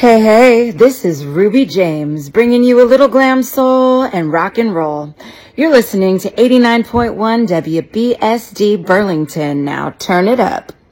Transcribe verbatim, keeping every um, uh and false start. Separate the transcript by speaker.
Speaker 1: Hey, hey, this is Ruby James, bringing you a little glam soul and rock and roll. You're listening to eighty-nine point one W B S D Burlington. Now turn it up.